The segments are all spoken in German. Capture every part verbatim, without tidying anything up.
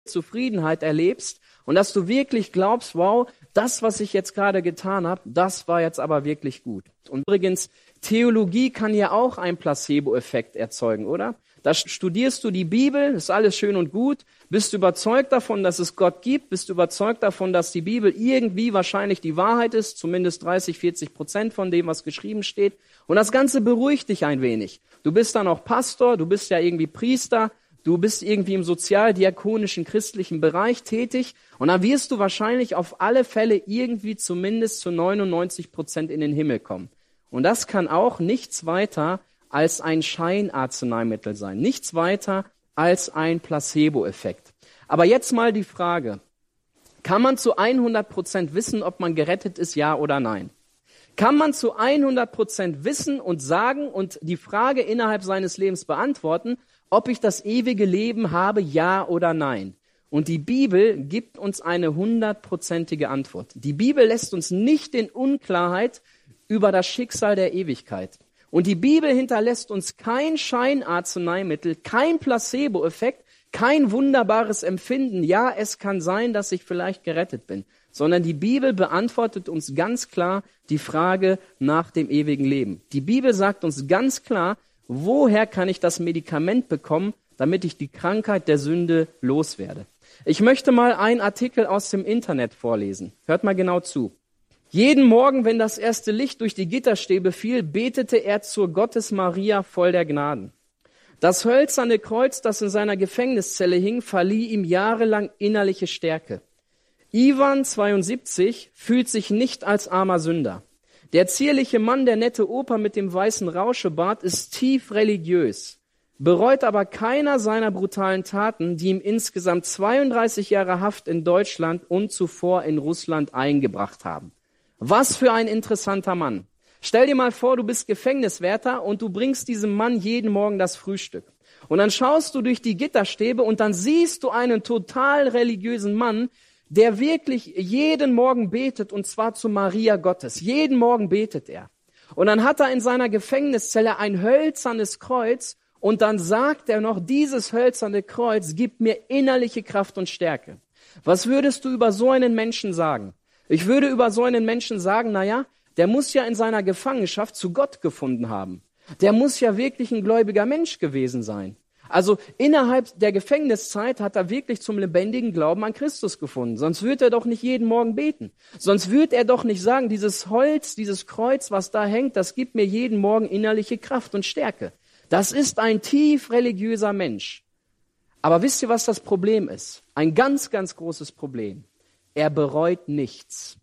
Zufriedenheit erlebst und dass du wirklich glaubst, wow, das, was ich jetzt gerade getan habe, das war jetzt aber wirklich gut. Und übrigens, Theologie kann ja auch einen Placebo-Effekt erzeugen, oder? Da studierst du die Bibel, ist alles schön und gut, bist du überzeugt davon, dass es Gott gibt, bist du überzeugt davon, dass die Bibel irgendwie wahrscheinlich die Wahrheit ist, zumindest dreißig, vierzig Prozent von dem, was geschrieben steht. Und das Ganze beruhigt dich ein wenig. Du bist dann auch Pastor, du bist ja irgendwie Priester, du bist irgendwie im sozialdiakonischen christlichen Bereich tätig und dann wirst du wahrscheinlich auf alle Fälle irgendwie zumindest zu neunundneunzig Prozent in den Himmel kommen. Und das kann auch nichts weiter als ein Scheinarzneimittel sein. Nichts weiter als ein Placebo-Effekt. Aber jetzt mal die Frage, kann man zu hundert Prozent wissen, ob man gerettet ist, ja oder nein? Kann man zu hundert Prozent wissen und sagen und die Frage innerhalb seines Lebens beantworten, ob ich das ewige Leben habe, ja oder nein? Und die Bibel gibt uns eine hundertprozentige Antwort. Die Bibel lässt uns nicht in Unklarheit über das Schicksal der Ewigkeit. Und die Bibel hinterlässt uns kein Scheinarzneimittel, kein Placebo-Effekt, kein wunderbares Empfinden. Ja, es kann sein, dass ich vielleicht gerettet bin. Sondern die Bibel beantwortet uns ganz klar die Frage nach dem ewigen Leben. Die Bibel sagt uns ganz klar, woher kann ich das Medikament bekommen, damit ich die Krankheit der Sünde loswerde. Ich möchte mal einen Artikel aus dem Internet vorlesen. Hört mal genau zu. Jeden Morgen, wenn das erste Licht durch die Gitterstäbe fiel, betete er zur Gottes Maria voll der Gnaden. Das hölzerne Kreuz, das in seiner Gefängniszelle hing, verlieh ihm jahrelang innerliche Stärke. Ivan, zweiundsiebzig, fühlt sich nicht als armer Sünder. Der zierliche Mann, der nette Opa mit dem weißen Rauschebart, ist tief religiös, bereut aber keiner seiner brutalen Taten, die ihm insgesamt zweiunddreißig Jahre Haft in Deutschland und zuvor in Russland eingebracht haben. Was für ein interessanter Mann. Stell dir mal vor, du bist Gefängniswärter und du bringst diesem Mann jeden Morgen das Frühstück. Und dann schaust du durch die Gitterstäbe und dann siehst du einen total religiösen Mann, der wirklich jeden Morgen betet, und zwar zu Maria Gottes. Jeden Morgen betet er. Und dann hat er in seiner Gefängniszelle ein hölzernes Kreuz und dann sagt er noch, dieses hölzerne Kreuz gibt mir innerliche Kraft und Stärke. Was würdest du über so einen Menschen sagen? Ich würde über so einen Menschen sagen, na ja, der muss ja in seiner Gefangenschaft zu Gott gefunden haben. Der muss ja wirklich ein gläubiger Mensch gewesen sein. Also innerhalb der Gefängniszeit hat er wirklich zum lebendigen Glauben an Christus gefunden. Sonst würde er doch nicht jeden Morgen beten. Sonst würde er doch nicht sagen, dieses Holz, dieses Kreuz, was da hängt, das gibt mir jeden Morgen innerliche Kraft und Stärke. Das ist ein tief religiöser Mensch. Aber wisst ihr, was das Problem ist? Ein ganz, ganz großes Problem. Er bereut nichts.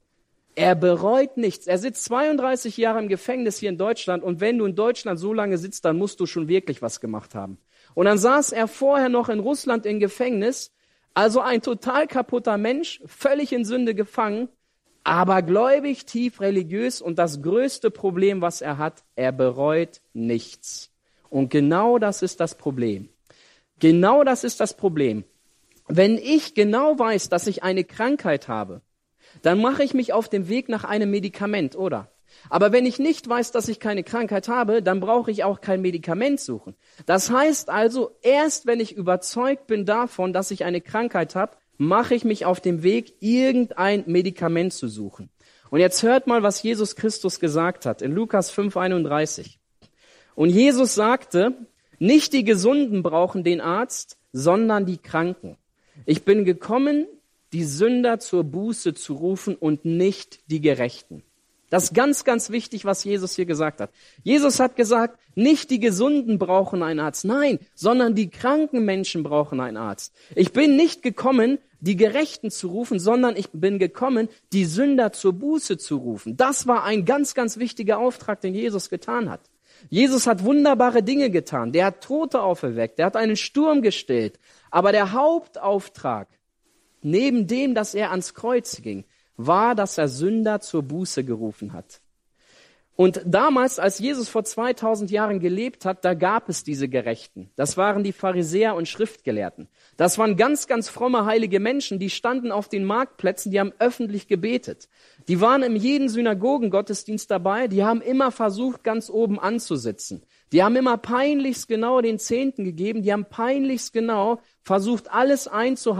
Er bereut nichts. Er sitzt zweiunddreißig Jahre im Gefängnis hier in Deutschland und wenn du in Deutschland so lange sitzt, dann musst du schon wirklich was gemacht haben. Und dann saß er vorher noch in Russland im Gefängnis, also ein total kaputter Mensch, völlig in Sünde gefangen, aber gläubig, tief religiös und das größte Problem, was er hat, er bereut nichts. Und genau das ist das Problem. Genau das ist das Problem. Wenn ich genau weiß, dass ich eine Krankheit habe, dann mache ich mich auf den Weg nach einem Medikament, oder? Aber wenn ich nicht weiß, dass ich keine Krankheit habe, dann brauche ich auch kein Medikament suchen. Das heißt also, erst wenn ich überzeugt bin davon, dass ich eine Krankheit habe, mache ich mich auf den Weg, irgendein Medikament zu suchen. Und jetzt hört mal, was Jesus Christus gesagt hat in Lukas fünf einunddreißig. Und Jesus sagte, nicht die Gesunden brauchen den Arzt, sondern die Kranken. Ich bin gekommen, die Sünder zur Buße zu rufen und nicht die Gerechten. Das ist ganz, ganz wichtig, was Jesus hier gesagt hat. Jesus hat gesagt, nicht die Gesunden brauchen einen Arzt, nein, sondern die kranken Menschen brauchen einen Arzt. Ich bin nicht gekommen, die Gerechten zu rufen, sondern ich bin gekommen, die Sünder zur Buße zu rufen. Das war ein ganz, ganz wichtiger Auftrag, den Jesus getan hat. Jesus hat wunderbare Dinge getan. Der hat Tote auferweckt, der hat einen Sturm gestillt. Aber der Hauptauftrag, neben dem, dass er ans Kreuz ging, war, dass er Sünder zur Buße gerufen hat. Und damals, als Jesus vor zweitausend Jahren gelebt hat, da gab es diese Gerechten. Das waren die Pharisäer und Schriftgelehrten. Das waren ganz, ganz fromme, heilige Menschen, die standen auf den Marktplätzen, die haben öffentlich gebetet. Die waren in jedem Synagogengottesdienst dabei, die haben immer versucht, ganz oben anzusitzen. Die haben immer peinlichst genau den Zehnten gegeben, die haben peinlichst genau versucht, alles einzuhalten,